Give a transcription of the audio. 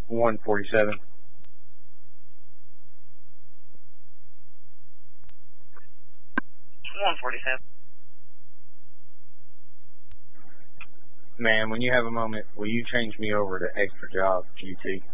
147. Man, when you have a moment, will you change me over to extra job, UT?